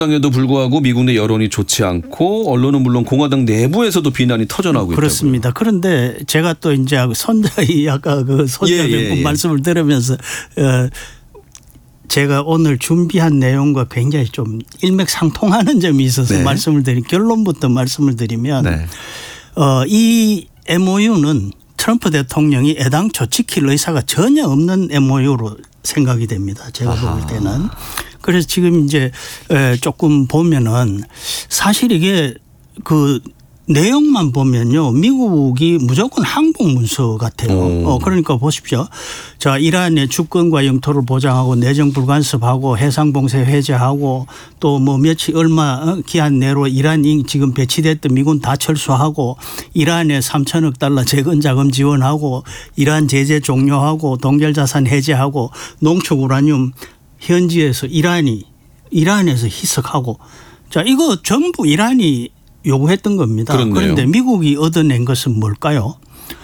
에도 불구하고 미국 내 여론이 좋지 않고 언론은 물론 공화당 내부에서도 비난이 터져나오고 있다고요. 그렇습니다. 그런데 제가 또 이제 손자의 아까 그 손자 말씀을 들으면서 제가 오늘 준비한 내용과 굉장히 좀 일맥상통하는 점이 있어서 네. 결론부터 말씀을 드리면 이 MOU는 트럼프 대통령이 애당초 지킬 의사가 전혀 없는 MOU로 생각이 됩니다. 제가 볼 때는. 그래서 지금 이제 조금 보면은 사실 이게 그 내용만 보면요. 미국이 무조건 항복 문서 같아요. 그러니까 보십시오. 자, 이란의 주권과 영토를 보장하고 내정 불간섭하고 해상 봉쇄 해제하고 또 뭐 며칠 얼마 기한 내로 이란이 지금 배치됐던 미군 다 철수하고 이란에 3천억 달러 재건 자금 지원하고 이란 제재 종료하고 동결 자산 해제하고 농축 우라늄 현지에서 이란에서 희석하고 자, 이거 전부 이란이 요구했던 겁니다. 그렇네요. 그런데 미국이 얻어낸 것은 뭘까요?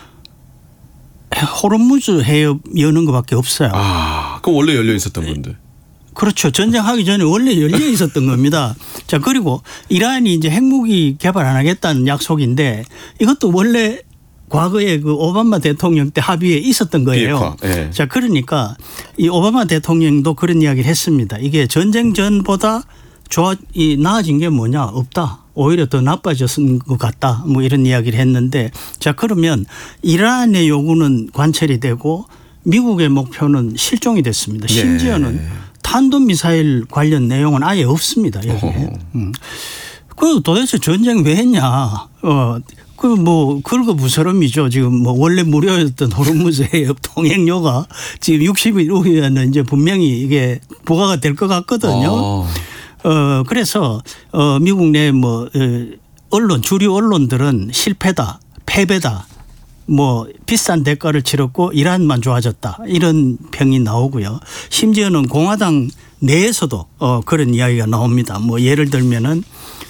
호르무즈 해협 여는 것밖에 없어요. 그럼 원래 열려 있었던 건데. 그렇죠. 전쟁하기 전에 원래 열려 있었던 겁니다. 자, 그리고 이란이 이제 핵무기 개발 안 하겠다는 약속인데 이것도 원래 과거에 그 오바마 대통령 때 합의에 있었던 거예요. 네. 자, 그러니까 이 오바마 대통령도 그런 이야기를 했습니다. 이게 전쟁 전보다 나아진 게 뭐냐? 없다. 오히려 더 나빠졌은 것 같다. 뭐 이런 이야기를 했는데 자, 그러면 이란의 요구는 관철이 되고 미국의 목표는 실종이 됐습니다. 심지어는 탄도미사일 관련 내용은 아예 없습니다. 여기에. 그리고 도대체 전쟁 왜 했냐? 긁어 부스럼이죠. 지금 뭐 원래 무료였던 호르무즈 해협 통행료가 지금 60일 후에는 이제 분명히 이게 부과가 될 것 같거든요. 그래서 미국 내 뭐 주류 언론들은 실패다, 패배다, 뭐 비싼 대가를 치렀고 이란만 좋아졌다 이런 평이 나오고요. 심지어는 공화당 내에서도 그런 이야기가 나옵니다. 뭐 예를 들면은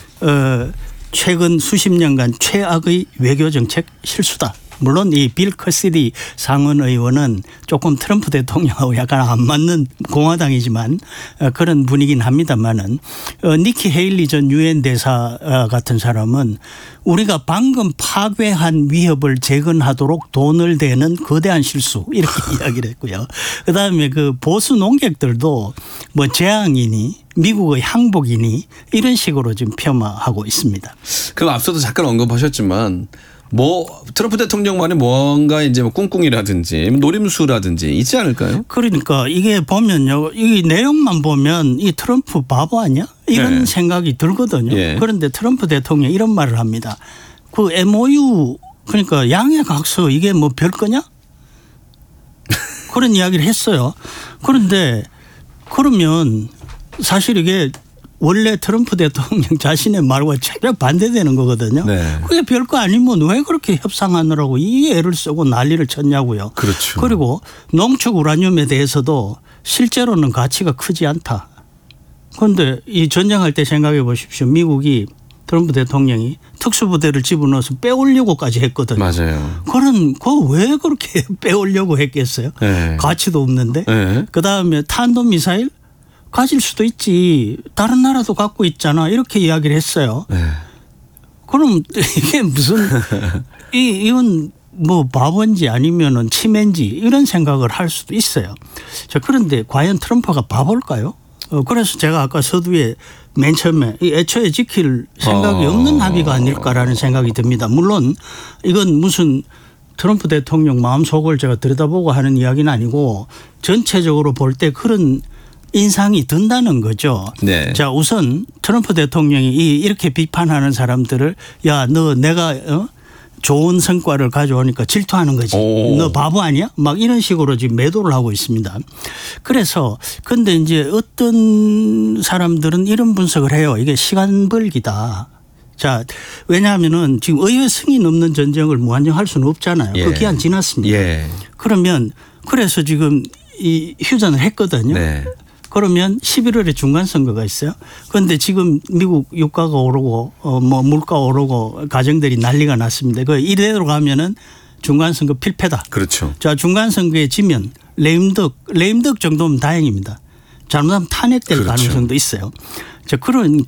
최근 수십 년간 최악의 외교 정책 실수다. 물론 이 빌 커시디 상원 의원은 조금 트럼프 대통령하고 약간 안 맞는 공화당이지만 그런 분이긴 합니다만은 니키 헤일리 전 유엔 대사 같은 사람은 우리가 방금 파괴한 위협을 재건하도록 돈을 대는 거대한 실수 이렇게 이야기를 했고요. 그다음에 그 보수 농객들도 뭐 재앙이니 미국의 항복이니 이런 식으로 지금 폄하하고 있습니다. 그럼 앞서도 잠깐 언급하셨지만 뭐 트럼프 대통령만의 뭔가 이제 뭐 꿍꿍이라든지 노림수라든지 있지 않을까요? 그러니까 이게 보면요, 이 내용만 보면 이 트럼프 바보 아니야? 이런 생각이 들거든요. 그런데 트럼프 대통령 이런 말을 합니다. 그 MOU 그러니까 양해각서 이게 뭐 별거냐? 그런 이야기를 했어요. 그런데 그러면 사실 이게 원래 트럼프 대통령 자신의 말과 차별 반대되는 거거든요. 그게 별거 아니면 왜 그렇게 협상하느라고 이 애를 쓰고 난리를 쳤냐고요. 그렇죠. 그리고 농축 우라늄에 대해서도 실제로는 가치가 크지 않다. 그런데 이 전쟁할 때 생각해 보십시오. 미국이 트럼프 대통령이 특수부대를 집어넣어서 빼오려고까지 했거든요. 맞아요. 그거 왜 그렇게 빼오려고 했겠어요? 가치도 없는데. 그다음에 탄도미사일 가질 수도 있지. 다른 나라도 갖고 있잖아. 이렇게 이야기를 했어요. 그럼 이게 무슨 이건 뭐 바본지 아니면은 치매인지 이런 생각을 할 수도 있어요. 자, 그런데 과연 트럼프가 바볼까요? 그래서 제가 아까 서두에 맨 처음에 애초에 지킬 생각이 없는 합의가 아닐까라는 생각이 듭니다. 물론 이건 무슨 트럼프 대통령 마음속을 제가 들여다보고 하는 이야기는 아니고 전체적으로 볼 때 그런 인상이 든다는 거죠. 자, 우선 트럼프 대통령이 이렇게 비판하는 사람들을 야, 너 내가 좋은 성과를 가져오니까 질투하는 거지. 너 바보 아니야? 막 이런 식으로 지금 매도를 하고 있습니다. 그래서 근데 이제 어떤 사람들은 이런 분석을 해요. 이게 시간 벌기다. 자, 왜냐하면은 지금 의회 승인 없는 전쟁을 무한정할 수는 없잖아요. 그 기한 지났습니다. 그러면 그래서 지금 이 휴전을 했거든요. 그러면 11월에 중간선거가 있어요. 그런데 지금 미국 유가가 오르고 뭐 물가 오르고 가정들이 난리가 났습니다. 그 이대로 가면은 중간선거 필패다. 그렇죠. 자, 중간선거에 지면 레임덕 정도면 다행입니다. 잘못하면 탄핵될 가능성도 있어요. 자, 그런